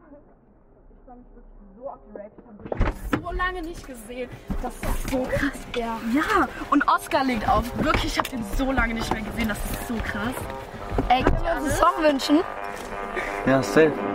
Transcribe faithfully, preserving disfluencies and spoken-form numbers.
Ich freue mich wirklich so auf die Rave. Ich habe so lange nicht gesehen. Das ist so krass. Ja. Ja, und Oscar legt auf. Wirklich, ich habe den so lange nicht mehr gesehen. Das ist so krass. Ey, können wir uns einen Song wünschen? Ja, safe.